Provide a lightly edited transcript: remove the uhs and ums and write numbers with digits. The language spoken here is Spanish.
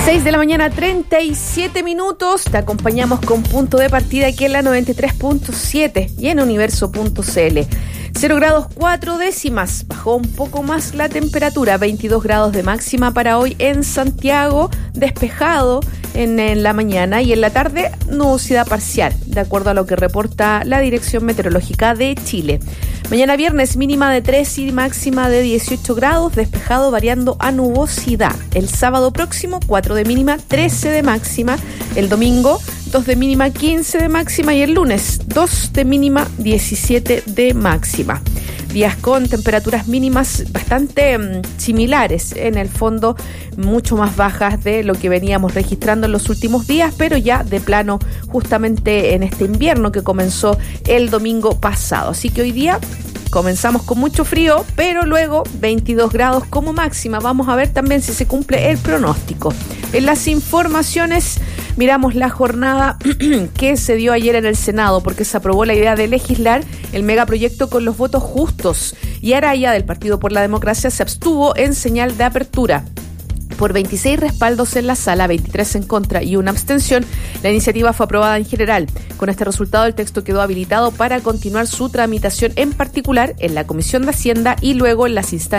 6 de la mañana, 37 minutos. Te acompañamos con punto de partida aquí en la 93.7 y en universo.cl. 0 grados 4 décimas. Bajó un poco más la temperatura. 22 grados de máxima para hoy en Santiago. Despejado en la mañana y en la tarde nubosidad parcial, de acuerdo a lo que reporta la Dirección Meteorológica de Chile. Mañana viernes mínima de 3 y máxima de 18 grados, despejado variando a nubosidad. El sábado próximo 4 de mínima, 13 de máxima. El domingo 2 de mínima, 15 de máxima. Y el lunes 2 de mínima, 17 de máxima. Días con temperaturas mínimas bastante similares, en el fondo mucho más bajas de lo que veníamos registrando en los últimos días, pero ya de plano justamente en este invierno que comenzó el domingo pasado. Así que hoy día comenzamos con mucho frío, pero luego 22 grados como máxima. Vamos a ver también si se cumple el pronóstico. En las informaciones miramos la jornada que se dio ayer en el Senado, porque se aprobó la idea de legislar el megaproyecto con los votos justos, y Araya, del Partido por la Democracia, se abstuvo en señal de apertura. Por 26 respaldos en la sala, 23 en contra y una abstención, la iniciativa fue aprobada en general. Con este resultado, el texto quedó habilitado para continuar su tramitación, en particular en la Comisión de Hacienda y luego en las instancias